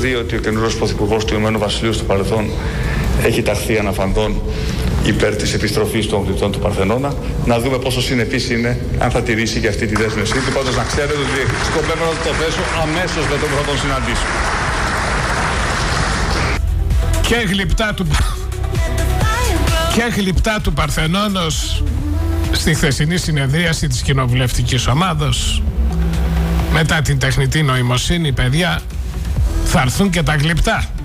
δει ότι ο καινούργιος πρωθυπουργός του Ηνωμένου Βασιλείου στο παρελθόν έχει ταχθεί αναφανδόν υπέρ της επιστροφής των γλυπτών του Παρθενώνα. Να δούμε πόσο συνεπής είναι, αν θα τηρήσει και αυτή τη δέσμευσή του. Πάντως να ξέρετε ότι σκοπεύω να το θέσω αμέσως με τον πρώτο συναντήσω. Και γλυπτά του Παρθενώνος στη χθεσινή συνεδρίαση της κοινοβουλευτικής ομάδος. Μετά την τεχνητή νοημοσύνη, παιδιά, θα έρθουν και τα γλυπτά.